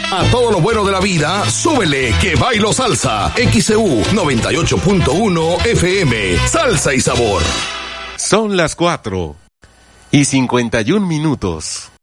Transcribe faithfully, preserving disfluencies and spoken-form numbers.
A todo lo bueno de la vida, súbele que bailo salsa. X C U noventa y ocho punto uno F M. Salsa y sabor. Son las cuatro y cincuenta y un minutos.